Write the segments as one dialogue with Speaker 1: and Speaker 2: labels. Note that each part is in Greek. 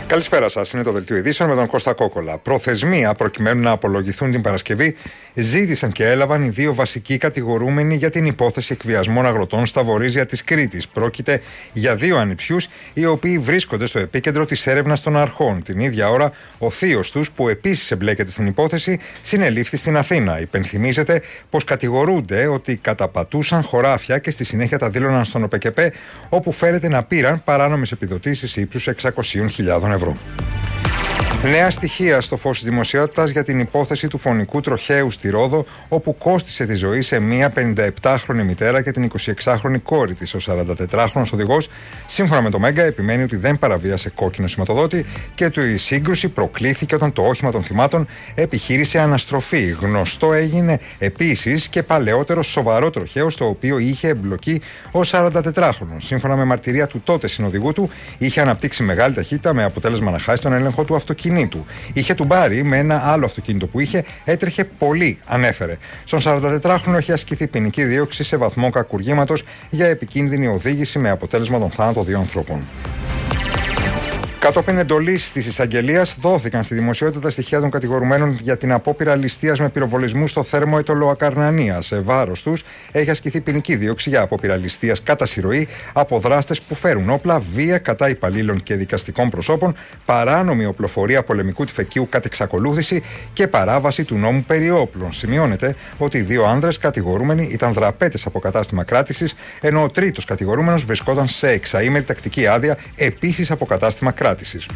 Speaker 1: Καλησπέρα σας. Είναι το Δελτίο Ειδήσεων με τον Κώστα Κόκολα. Προθεσμία προκειμένου να απολογηθούν την Παρασκευή ζήτησαν και έλαβαν οι δύο βασικοί κατηγορούμενοι για την υπόθεση εκβιασμών αγροτών στα βορίζια της Κρήτης. Πρόκειται για δύο ανιψιούς οι οποίοι βρίσκονται στο επίκεντρο της έρευνας των αρχών. Την ίδια ώρα, ο θείος τους, που επίσης εμπλέκεται στην υπόθεση, συνελήφθη στην Αθήνα. Υπενθυμίζεται πως κατηγορούνται ότι καταπατούσαν χωράφια και στη συνέχεια τα δήλωναν στον ΟΠΕΚΕΠΕ, όπου φέρεται να πήραν παράνομες επιδοτήσεις ύψους 600.000 ευρώ. Νέα στοιχεία στο φως της δημοσιότητας για την υπόθεση του φωνικού τροχαίου στη Ρόδο, όπου κόστισε τη ζωή σε μία 57χρονη μητέρα και την 26χρονη κόρη της. Ο 44χρονος οδηγός, σύμφωνα με το Μέγκα, επιμένει ότι δεν παραβίασε κόκκινο σηματοδότη και ότι η σύγκρουση προκλήθηκε όταν το όχημα των θυμάτων επιχείρησε αναστροφή. Γνωστό έγινε επίσης και παλαιότερο σοβαρό τροχαίο, στο οποίο είχε εμπλοκεί ο 44χρονος. Σύμφωνα με μαρτυρία του τότε συνοδηγού του, είχε αναπτύξει μεγάλη ταχύτητα με αποτέλεσμα να χάσει τον έλεγχο του αυτοκίνητου. Είχε τουμπάρει με ένα άλλο αυτοκίνητο που είχε, έτρεχε πολύ, ανέφερε. Στον 44χρονο έχει ασκηθεί ποινική δίωξη σε βαθμό κακουργήματος για επικίνδυνη οδήγηση με αποτέλεσμα τον θάνατο δύο ανθρώπων. Κατόπιν εντολής της εισαγγελίας, δόθηκαν στη δημοσιότητα τα στοιχεία των κατηγορουμένων για την απόπειρα ληστείας με πυροβολισμού στο θέρμο Αιτωλοακαρνανία. Σε βάρος τους έχει ασκηθεί ποινική δίωξη για απόπειρα ληστείας κατά συρροή από δράστες που φέρουν όπλα, βία κατά υπαλλήλων και δικαστικών προσώπων, παράνομη οπλοφορία πολεμικού τυφεκίου κατ' εξακολούθηση και παράβαση του νόμου περί όπλων. Σημειώνεται ότι οι δύο άνδρες κατηγορούμενοι ήταν δραπέτες από κατάστημα κράτησης, ενώ ο τρίτος κατηγορούμενος βρισκόταν σε εξαήμερη τακτική άδεια, επίσης από κατάστημα κράτησης.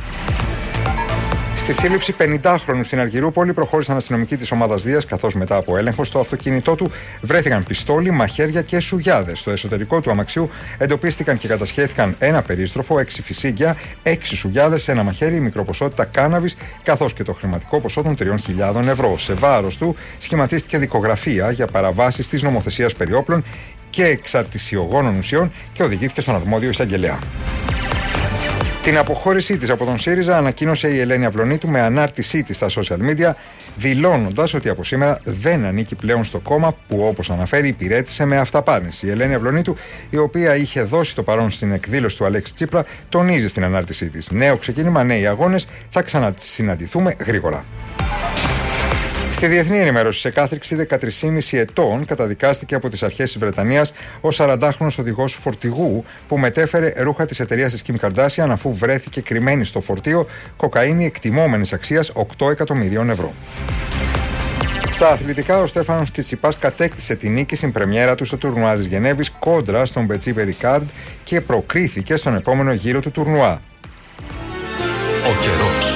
Speaker 1: Στη σύλληψη 50χρονου στην Αργυρούπολη προχώρησαν αστυνομικοί της ομάδας Δίας, καθώς μετά από έλεγχο στο αυτοκίνητό του βρέθηκαν πιστόλι, μαχαίρια και σουγιάδες. Στο εσωτερικό του αμαξιού εντοπίστηκαν και κατασχέθηκαν ένα περίστροφο, 6 φυσίγγια, 6 σουγιάδες, ένα μαχαίρι, μικροποσότητα κάναβης, καθώς και το χρηματικό ποσό των 3.000 ευρώ. Σε βάρος του σχηματίστηκε δικογραφία για παραβάσεις της νομοθεσίας περί όπλων και εξαρτησιογόνων ουσιών και οδηγήθηκε στον αρμόδιο εισαγγελέα. Την αποχώρησή της από τον ΣΥΡΙΖΑ ανακοίνωσε η Ελένη Αυλωνίτου με ανάρτησή της στα social media, δηλώνοντας ότι από σήμερα δεν ανήκει πλέον στο κόμμα που, όπως αναφέρει, υπηρέτησε με αυταπάρνηση. Η Ελένη Αυλωνίτου, η οποία είχε δώσει το παρόν στην εκδήλωση του Αλέξη Τσίπρα, τονίζει στην ανάρτησή της: νέο ξεκίνημα, νέοι αγώνες, θα ξανασυναντηθούμε γρήγορα. Στη διεθνή ενημέρωση, σε κάθριξη 13,5 ετών καταδικάστηκε από τις αρχές της Βρετανίας ο 40χρονος οδηγός φορτηγού που μετέφερε ρούχα της εταιρείας της Kim Kardashian, αφού βρέθηκε κρυμμένη στο φορτίο κοκαίνη εκτιμόμενης αξίας 8 εκατομμυρίων ευρώ. Στα αθλητικά, ο Στέφανος Τσιτσιπάς κατέκτησε την νίκη στην πρεμιέρα του στο τουρνουά της Γενέβης κόντρα στον Μπετζίπε Ρικάρντ και προκρίθηκε στον επόμενο γύρο του τουρνουά.
Speaker 2: Ο καιρός.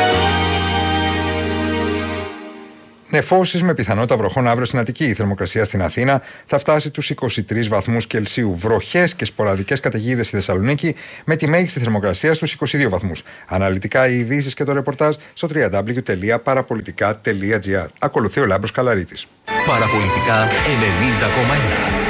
Speaker 1: Νεφώσεις με πιθανότητα βροχών αύριο στην Αττική. Η θερμοκρασία στην Αθήνα θα φτάσει τους 23 βαθμούς Κελσίου. Βροχές και σποραδικές καταιγίδες στη Θεσσαλονίκη με τη μέγιστη θερμοκρασία στους 22 βαθμούς. Αναλυτικά οι ειδήσεις και το ρεπορτάζ στο www.parapolitica.gr. Ακολουθεί ο Λάμπρος Καλαρίτης.
Speaker 2: Παραπολιτικά 90,1.